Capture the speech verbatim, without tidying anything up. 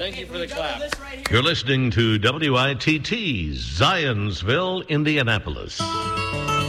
Thank you for the clap. You're listening to W I T T, Zionsville, Indianapolis.